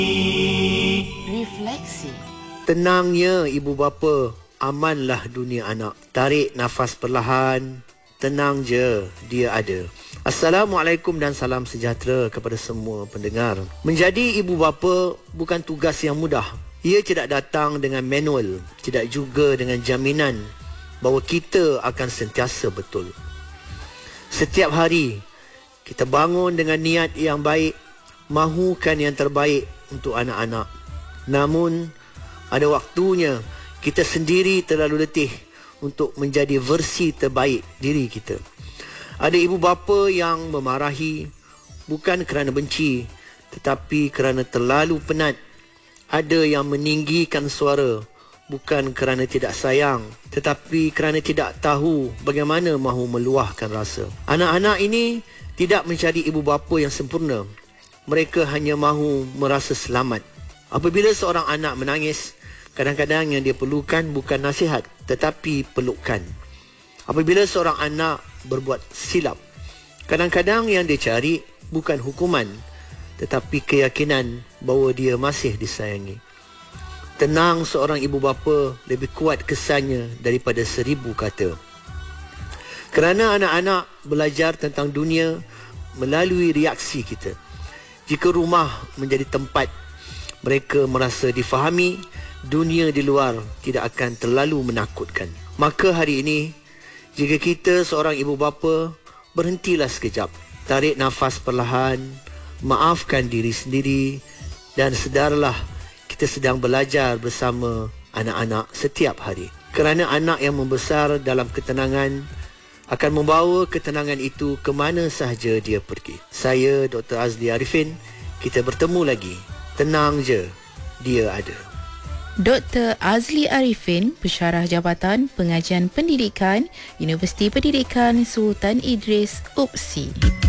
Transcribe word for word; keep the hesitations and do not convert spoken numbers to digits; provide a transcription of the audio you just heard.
Refleksi. Tenangnya ibu bapa, amanlah dunia anak. Tarik nafas perlahan, tenang je, dia ada. Assalamualaikum dan salam sejahtera kepada semua pendengar. Menjadi ibu bapa bukan tugas yang mudah. Ia tidak datang dengan manual, tidak juga dengan jaminan bahawa kita akan sentiasa betul. Setiap hari, kita bangun dengan niat yang baik, mahukan yang terbaik untuk anak-anak. Namun, ada waktunya kita sendiri terlalu letih untuk menjadi versi terbaik diri kita. Ada ibu bapa yang memarahi bukan kerana benci, tetapi kerana terlalu penat. Ada yang meninggikan suara bukan kerana tidak sayang, tetapi kerana tidak tahu bagaimana mahu meluahkan rasa. Anak-anak ini tidak mencari ibu bapa yang sempurna. Mereka hanya mahu merasa selamat. Apabila seorang anak menangis, kadang-kadang yang dia perlukan bukan nasihat, tetapi pelukan. Apabila seorang anak berbuat silap, kadang-kadang yang dia cari bukan hukuman, tetapi keyakinan bahawa dia masih disayangi. Tenang seorang ibu bapa lebih kuat kesannya daripada seribu kata. Kerana anak-anak belajar tentang dunia melalui reaksi kita. Jika rumah menjadi tempat mereka merasa difahami, dunia di luar tidak akan terlalu menakutkan. Maka hari ini, jika kita seorang ibu bapa, berhentilah sekejap. Tarik nafas perlahan, maafkan diri sendiri dan sedarlah kita sedang belajar bersama anak-anak setiap hari. Kerana anak yang membesar dalam ketenangan akan membawa ketenangan itu ke mana sahaja dia pergi. Saya, Doktor Azli Arifin, kita bertemu lagi. Tenang je, dia ada. Doktor Azli Arifin, Pensyarah Jabatan Pengajian Pendidikan, Universiti Pendidikan Sultan Idris, U P S I.